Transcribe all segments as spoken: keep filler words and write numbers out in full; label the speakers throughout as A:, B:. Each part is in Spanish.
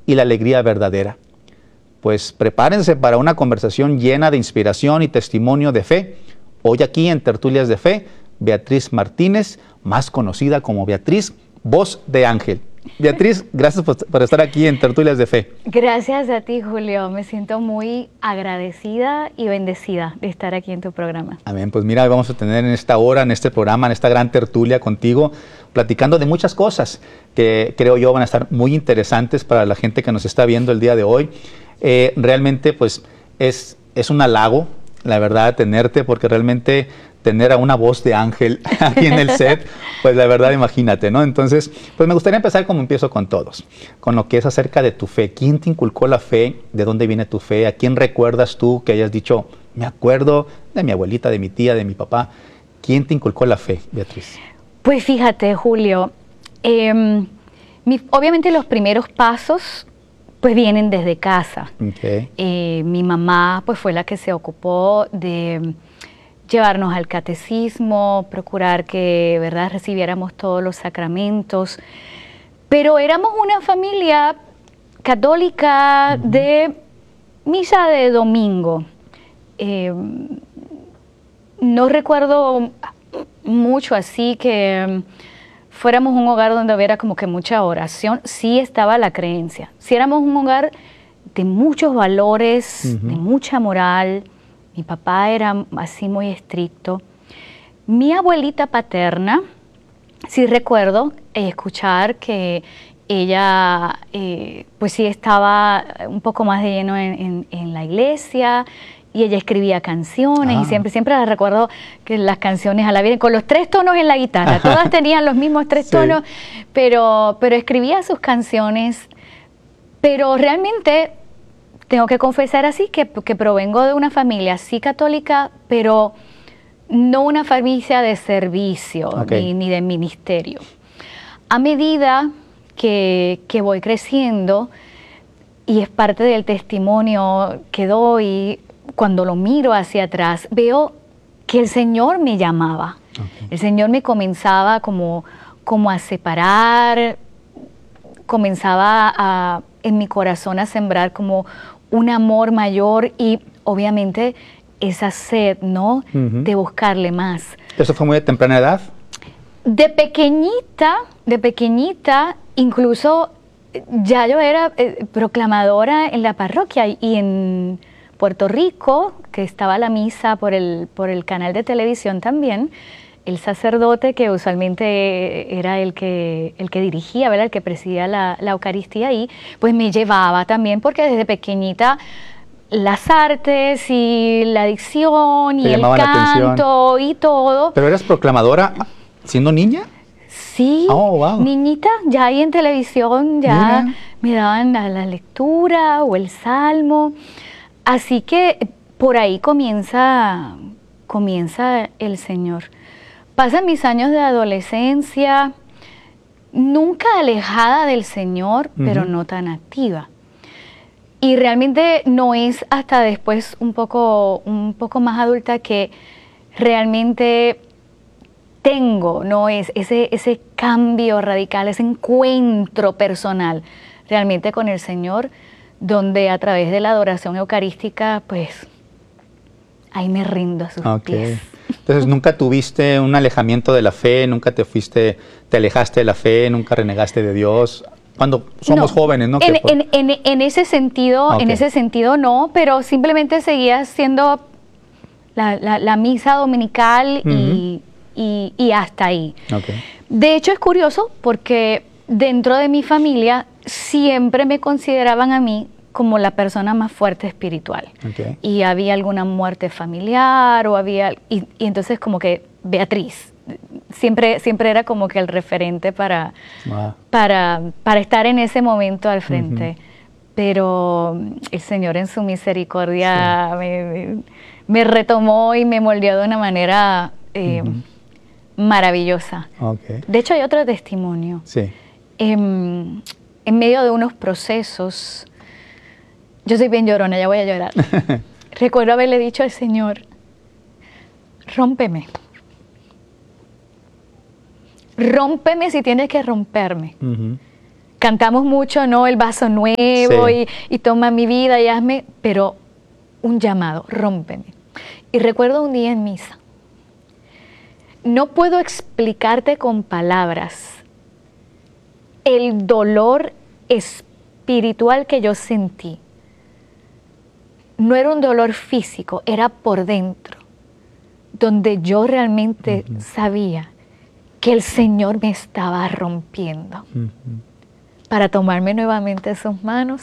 A: y la alegría verdadera. Pues prepárense para una conversación llena de inspiración y testimonio de fe. Hoy aquí en Tertulias de Fe, Beatriz Martínez, más conocida como Beatriz, voz de ángel. Beatriz, gracias por, por estar aquí en Tertulias de Fe.
B: Gracias a ti, Julio. Me siento muy agradecida y bendecida de estar aquí en tu programa.
A: Amén. Pues mira, vamos a tener en esta hora, en este programa, en esta gran tertulia contigo, platicando de muchas cosas que creo yo van a estar muy interesantes para la gente que nos está viendo el día de hoy. Eh, realmente, pues, es, es un halago, la verdad, tenerte, porque realmente tener a una voz de ángel aquí en el set, pues la verdad, imagínate, ¿no? Entonces, pues me gustaría empezar como empiezo con todos, con lo que es acerca de tu fe. ¿Quién te inculcó la fe? ¿De dónde viene tu fe? ¿A quién recuerdas tú que hayas dicho, me acuerdo de mi abuelita, de mi tía, de mi papá? ¿Quién te inculcó la fe, Beatriz?
B: Pues fíjate, Julio, eh, mi, obviamente los primeros pasos pues vienen desde casa.
A: Okay.
B: Eh, mi mamá pues fue la que se ocupó de llevarnos al catecismo, procurar que, ¿verdad?, recibiéramos todos los sacramentos. Pero éramos una familia católica uh-huh. de misa de domingo. Eh, no recuerdo mucho así que fuéramos un hogar donde hubiera como que mucha oración. Sí estaba la creencia. Sí éramos un hogar de muchos valores, uh-huh. de mucha moral. Mi papá era así muy estricto. Mi abuelita paterna, sí recuerdo eh, escuchar que ella, eh, pues sí estaba un poco más de lleno en, en, en la iglesia, y ella escribía canciones, ah. y siempre, siempre la recuerdo que las canciones a la Virgen, con los tres tonos en la guitarra, todas tenían los mismos tres sí. tonos, pero, pero escribía sus canciones, pero realmente tengo que confesar así que, que provengo de una familia sí católica, pero no una familia de servicio okay. ni, ni de ministerio. A medida que, que voy creciendo, y es parte del testimonio que doy, cuando lo miro hacia atrás, veo que el Señor me llamaba. Okay. El Señor me comenzaba como, como a separar, comenzaba a, en mi corazón a sembrar como un amor mayor y obviamente esa sed, ¿no? Uh-huh. De buscarle más.
A: ¿Eso fue muy de temprana edad?
B: De pequeñita, de pequeñita, incluso ya yo era eh, proclamadora en la parroquia y en Puerto Rico, que estaba la misa por el, por el canal de televisión también, el sacerdote que usualmente era el que, el que dirigía, ¿verdad?, el que presidía la, la Eucaristía ahí, pues me llevaba también, porque desde pequeñita las artes y la dicción y el canto y todo.
A: ¿Pero eras proclamadora siendo niña?
B: Sí,
A: oh, wow.
B: niñita, ya ahí en televisión ya Mira. me daban la, la lectura o el salmo, así que por ahí comienza, comienza el Señor. Pasan mis años de adolescencia, nunca alejada del Señor, uh-huh. pero no tan activa. Y realmente no es hasta después un poco, un poco más adulta que realmente tengo, no es ese, ese cambio radical, ese encuentro personal realmente con el Señor, donde a través de la adoración eucarística, pues, ahí me rindo a sus
A: okay.
B: pies.
A: Entonces, ¿nunca tuviste un alejamiento de la fe? ¿Nunca te fuiste, te alejaste de la fe? ¿Nunca renegaste de Dios? Cuando somos no, jóvenes, ¿no?
B: En, en, en, en ese sentido, okay. en ese sentido no, pero simplemente seguía haciendo la, la, la misa dominical uh-huh. y, y, y hasta ahí.
A: Okay.
B: De hecho, es curioso porque dentro de mi familia siempre me consideraban a mí como la persona más fuerte espiritual.
A: Okay.
B: Y había alguna muerte familiar o había... Y, y entonces como que Beatriz, siempre, siempre era como que el referente para, wow. para, para estar en ese momento al frente. Uh-huh. Pero el Señor en su misericordia sí. me, me, me retomó y me moldeó de una manera eh, uh-huh. maravillosa.
A: Okay.
B: De hecho, hay otro testimonio.
A: Sí.
B: Eh, en medio de unos procesos, yo soy bien llorona, ya voy a llorar. Recuerdo haberle dicho al Señor, rómpeme. Rómpeme si tienes que romperme.
A: Uh-huh.
B: cantamos mucho, ¿no? El vaso nuevo, sí. y, y toma mi vida y hazme, pero un llamado, rómpeme. Y recuerdo un día en misa, no puedo explicarte con palabras el dolor espiritual que yo sentí. No era un dolor físico, era por dentro, donde yo realmente uh-huh. sabía que el Señor me estaba rompiendo uh-huh. para tomarme nuevamente en sus manos,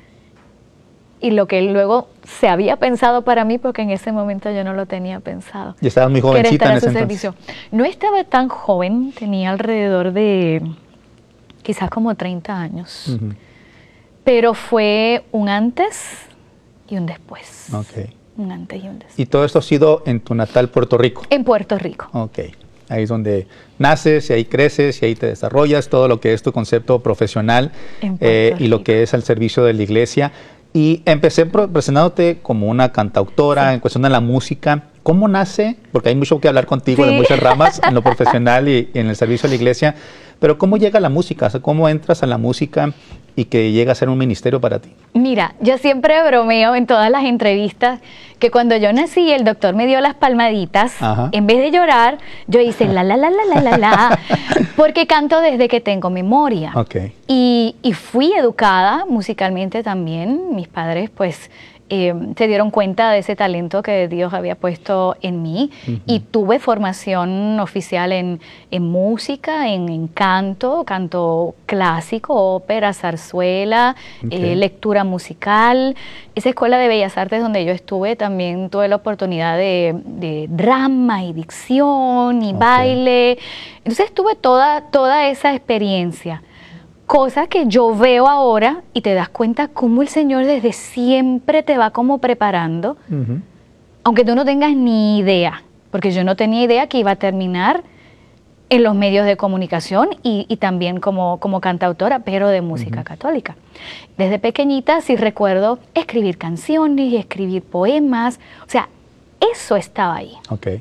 B: y lo que luego se había pensado para mí, porque en ese momento yo no lo tenía pensado.
A: ¿Y estabas muy jovencita en ese entonces?
B: No estaba tan joven, tenía alrededor de quizás como treinta años, uh-huh. pero fue un antes y un después.
A: Okay.
B: Un antes y un después.
A: ¿Y todo esto ha sido en tu natal Puerto Rico?
B: En Puerto Rico.
A: Ok. Ahí es donde naces y ahí creces y ahí te desarrollas, todo lo que es tu concepto profesional eh, y lo que es al servicio de la iglesia. Y empecé presentándote como una cantautora, sí. en cuestión de la música. ¿Cómo nace? Porque hay mucho que hablar contigo sí. de muchas ramas, en lo profesional y, y en el servicio de la iglesia. Pero ¿cómo llega la música? O sea, ¿cómo entras a la música y que llega a ser un ministerio para ti?
B: Mira, yo siempre bromeo en todas las entrevistas que cuando yo nací, el doctor me dio las palmaditas. Ajá. En vez de llorar, yo hice la, la, la, la, la, la, la, porque canto desde que tengo memoria.
A: Okay.
B: Y, y fui educada musicalmente también. Mis padres, pues, Eh, se dieron cuenta de ese talento que Dios había puesto en mí uh-huh. y tuve formación oficial en, en música, en, en canto, canto clásico, ópera, zarzuela, okay. eh, lectura musical. Esa escuela de Bellas Artes donde yo estuve también tuve la oportunidad de, de drama y dicción y okay. baile. Entonces tuve toda, toda esa experiencia. Cosa que yo veo ahora y te das cuenta cómo el Señor desde siempre te va como preparando, uh-huh. aunque tú no tengas ni idea, porque yo no tenía idea que iba a terminar en los medios de comunicación y, y también como, como cantautora, pero de música uh-huh. católica. Desde pequeñita sí recuerdo escribir canciones y escribir poemas, o sea, eso estaba ahí.
A: Okay.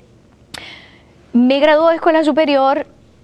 B: Me graduó de escuela superior,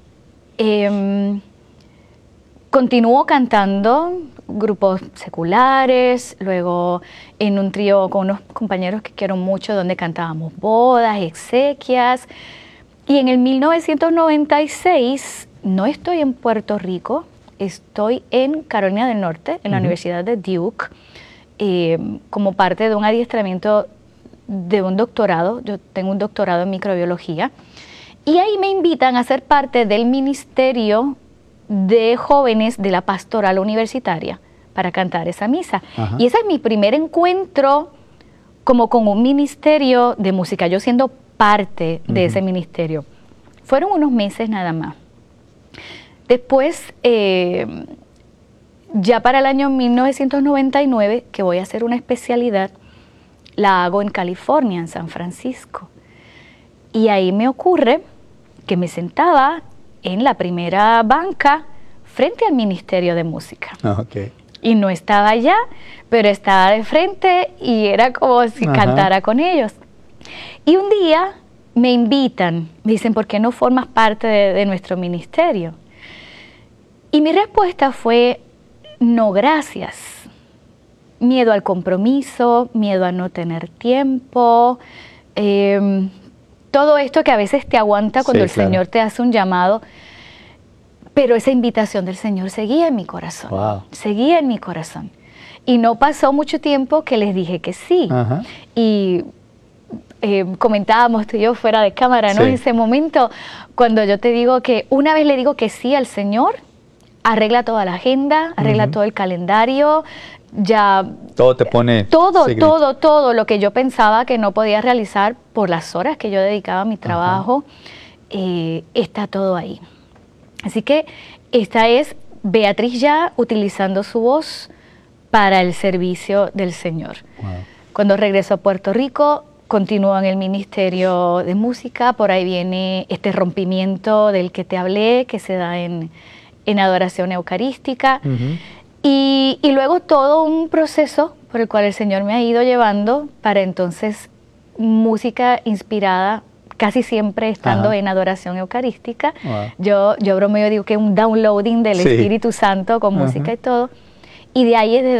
B: eh, continuó cantando grupos seculares, luego en un trío con unos compañeros que quiero mucho, donde cantábamos bodas, exequias. Y en el mil novecientos noventa y seis, no estoy en Puerto Rico, estoy en Carolina del Norte, en la uh-huh. Universidad de Duke, eh, como parte de un adiestramiento de un doctorado. Yo tengo un doctorado en microbiología. Y ahí me invitan a ser parte del ministerio de jóvenes de la pastoral universitaria para cantar esa misa. Ajá. Y ese es mi primer encuentro como con un ministerio de música, yo siendo parte uh-huh. de ese ministerio. Fueron unos meses nada más. Después, eh, ya para el año mil novecientos noventa y nueve, que voy a hacer una especialidad, la hago en California, en San Francisco. Y ahí me ocurre que me sentaba en la primera banca frente al Ministerio de Música.
A: Oh, okay.
B: Y no estaba allá, pero estaba de frente y era como si Ajá. cantara con ellos. Y un día me invitan, me dicen, ¿por qué no formas parte de, de nuestro ministerio? Y mi respuesta fue, no, gracias. Miedo al compromiso, miedo a no tener tiempo, eh, todo esto que a veces te aguanta cuando sí, el claro. Señor te hace un llamado, pero esa invitación del Señor seguía en mi corazón, wow. seguía en mi corazón. Y no pasó mucho tiempo que les dije que sí. Ajá. Y eh, comentábamos tú y yo fuera de cámara, ¿no? Sí. En ese momento, cuando yo te digo que una vez le digo que sí al Señor, arregla toda la agenda, arregla uh-huh. todo el calendario, ya
A: todo te pone
B: todo seguir. todo todo lo que yo pensaba que no podía realizar por las horas que yo dedicaba a mi trabajo, eh, está todo ahí. Así que esta es Beatriz ya utilizando su voz para el servicio del Señor. Wow. Cuando regreso a Puerto Rico, continúo en el Ministerio de Música. Por ahí viene este rompimiento del que te hablé, que se da en, en adoración eucarística. Uh-huh. Y, y luego todo un proceso por el cual el Señor me ha ido llevando para entonces música inspirada casi siempre estando
A: Ajá.
B: en adoración eucarística.
A: Wow.
B: Yo, yo bromeo, digo que un downloading del
A: Sí.
B: Espíritu Santo con
A: Ajá.
B: música y todo. Y de ahí es de